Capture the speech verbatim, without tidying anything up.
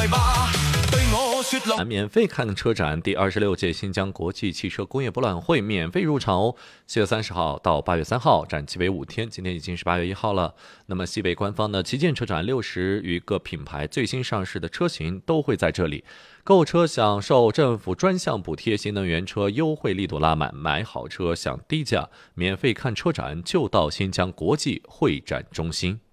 来吧，对我说落。 免费看车展，第二十六届新疆国际汽车工业博览会免费入场哦。七月三十号到八月三号，展期为五天，今天已经是八月一号了。那么西北官方的旗舰车展，六十余个品牌最新上市的车型都会在这里。购车享受政府专项补贴，新能源车优惠力度拉满，买好车享低价，免费看车展就到新疆国际会展中心。